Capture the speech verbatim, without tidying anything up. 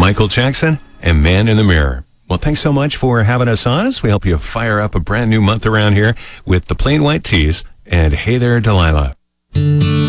Michael Jackson and Man in the Mirror. Well, thanks so much for having us on us. We help you fire up a brand new month around here with the Plain White Tees and Hey There, Delilah.